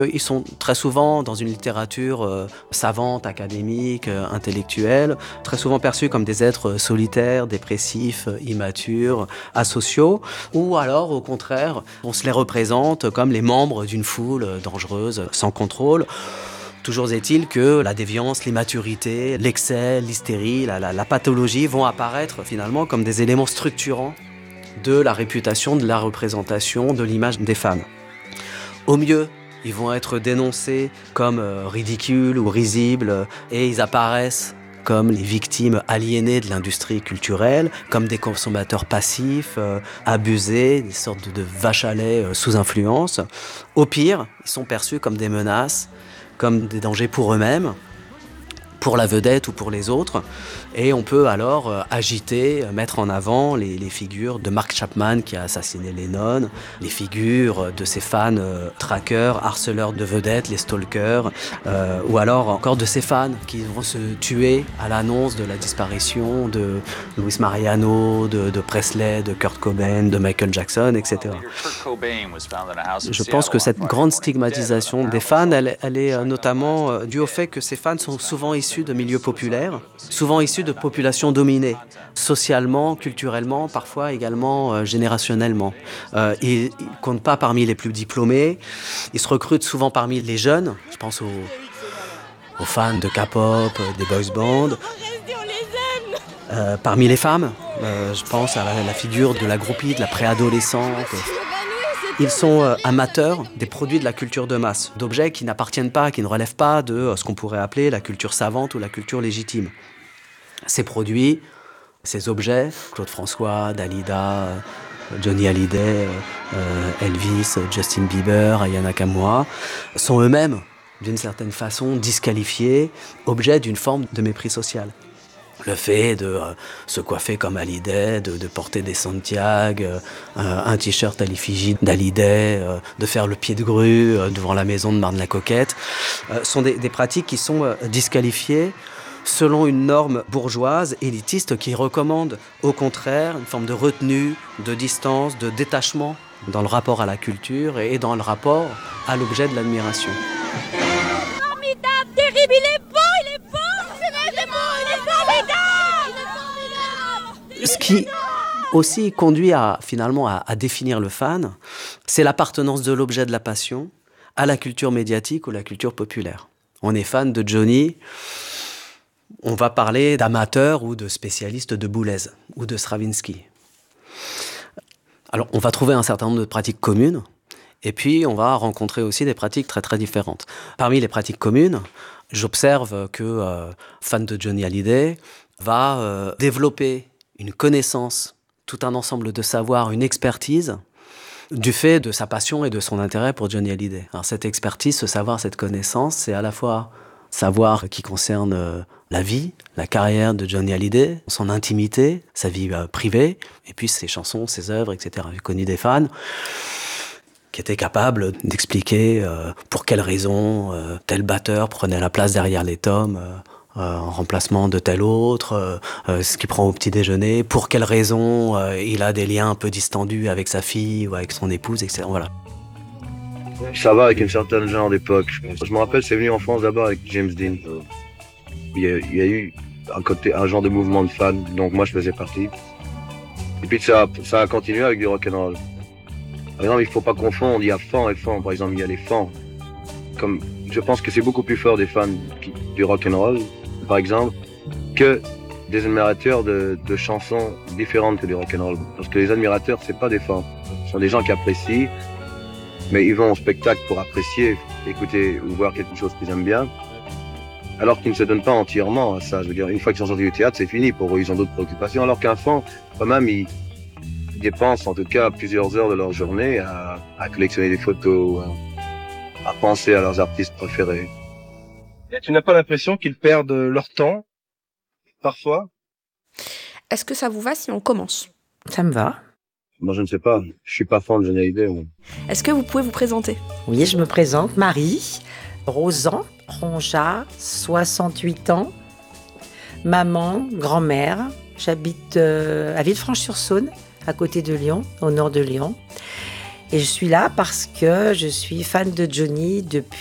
Ils sont très souvent dans une littérature savante, académique, intellectuelle, très souvent perçus comme des êtres solitaires, dépressifs, immatures, asociaux, ou alors au contraire, on se les représente comme les membres d'une foule dangereuse, sans contrôle. Toujours est-il que la déviance, l'immaturité, l'excès, l'hystérie, la pathologie vont apparaître finalement comme des éléments structurants de la réputation, de la représentation, de l'image des femmes. Au mieux, ils vont être dénoncés comme ridicules ou risibles et ils apparaissent comme les victimes aliénées de l'industrie culturelle, comme des consommateurs passifs, abusés, des sortes de vaches à lait sous influence. Au pire, ils sont perçus comme des menaces, comme des dangers pour eux-mêmes, pour la vedette ou pour les autres. Et on peut alors agiter, mettre en avant les figures de Mark Chapman qui a assassiné Lennon, les figures de ces fans traqueurs, harceleurs de vedettes, les stalkers, ou alors encore de ces fans qui vont se tuer à l'annonce de la disparition de Luis Mariano, de Presley, de Kurt Cobain, de Michael Jackson, etc. Je pense que cette grande stigmatisation des fans, elle est notamment due au fait que ces fans sont souvent issus de milieux populaires, souvent issus de populations dominées, socialement, culturellement, parfois également générationnellement. Ils ne comptent pas parmi les plus diplômés, ils se recrutent souvent parmi les jeunes, je pense aux fans de K-pop, des boys bands. Parmi les femmes, je pense à la figure de la groupie, de la préadolescente. Ils sont amateurs des produits de la culture de masse, d'objets qui n'appartiennent pas, qui ne relèvent pas de ce qu'on pourrait appeler la culture savante ou la culture légitime. Ces produits, ces objets, Claude François, Dalida, Johnny Hallyday, Elvis, Justin Bieber, Aya Nakamura, sont eux-mêmes, d'une certaine façon, disqualifiés, objets d'une forme de mépris social. Le fait de se coiffer comme Hallyday, de porter des Santiago, un t-shirt à l'effigie d'Hallyday, de faire le pied de grue devant la maison de Marne-la-Coquette, sont des pratiques qui sont disqualifiées selon une norme bourgeoise, élitiste, qui recommande au contraire une forme de retenue, de distance, de détachement dans le rapport à la culture et dans le rapport à l'objet de l'admiration. Formidable, terrible, il est beau, c'est formidable. Ce qui aussi conduit finalement à définir le fan, c'est l'appartenance de l'objet de la passion à la culture médiatique ou la culture populaire. On est fan de Johnny, on va parler d'amateurs ou de spécialistes de Boulez ou de Stravinsky. Alors, on va trouver un certain nombre de pratiques communes, et puis on va rencontrer aussi des pratiques très très différentes. Parmi les pratiques communes, j'observe que fan de Johnny Hallyday va développer une connaissance, tout un ensemble de savoirs, une expertise, du fait de sa passion et de son intérêt pour Johnny Hallyday. Alors cette expertise, ce savoir, cette connaissance, c'est à la fois savoir qui concerne la vie, la carrière de Johnny Hallyday, son intimité, sa vie privée, et puis ses chansons, ses œuvres, etc. J'ai connu des fans qui étaient capables d'expliquer pour quelles raisons tel batteur prenait la place derrière les tomes en remplacement de tel autre, ce qu'il prend au petit déjeuner, pour quelles raisons il a des liens un peu distendus avec sa fille ou avec son épouse, etc. Voilà. Ça va avec une certaine genre d'époque. Je me rappelle, c'est venu en France d'abord avec James Dean. Il y a eu un genre de mouvement de fans, donc moi je faisais partie. Et puis ça a continué avec du rock'n'roll. Par exemple, il ne faut pas confondre, il y a fans et fans. Par exemple, il y a les fans. Je pense que c'est beaucoup plus fort des fans du rock'n'roll, par exemple, que des admirateurs de chansons différentes que du rock'n'roll. Parce que les admirateurs, c'est pas des fans. Ce sont des gens qui apprécient, mais ils vont au spectacle pour apprécier, écouter ou voir quelque chose qu'ils aiment bien, alors qu'ils ne se donnent pas entièrement à ça. Je veux dire, une fois qu'ils sont sortis du théâtre, c'est fini. Pour eux, ils ont d'autres préoccupations. Alors qu'un fan, quand même, ils dépensent en tout cas plusieurs heures de leur journée à collectionner des photos, à penser à leurs artistes préférés. Et tu n'as pas l'impression qu'ils perdent leur temps, parfois? Est-ce que ça vous va si on commence? Ça me va. Moi, je ne sais pas. Je suis pas fan de Johnny Hallyday. Moi. Est-ce que vous pouvez vous présenter? Oui, je me présente. Marie Rosan Ronja, 68 ans, maman, grand-mère. J'habite à Villefranche-sur-Saône, à côté de Lyon, au nord de Lyon. Et je suis là parce que je suis fan de Johnny depuis